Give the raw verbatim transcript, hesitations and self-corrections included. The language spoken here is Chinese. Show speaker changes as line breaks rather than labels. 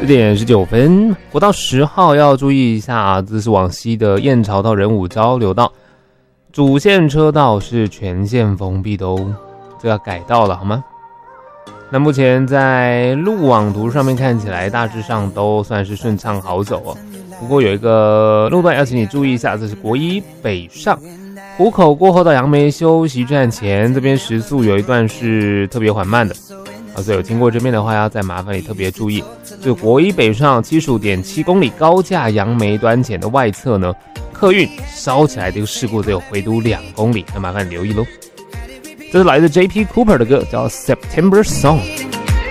十点十九分，国道十号要注意一下啊，这是往西的燕巢到仁武交流道，主线车道是全线封闭的哦，这要改道了好吗？那目前在路网图上面看起来大致上都算是顺畅好走哦，不过有一个路段要请你注意一下，这是国一北上湖口过后到杨梅休息站前，这边时速有一段是特别缓慢的啊，所以有经过这边的话要再麻烦你特别注意，就国一北上 七十五点七 公里高架杨梅端前的外侧呢，客运烧起来这个事故只有回堵两公里，那麻烦你留意咯。这是来自 J P Cooper 的歌，叫 September Song。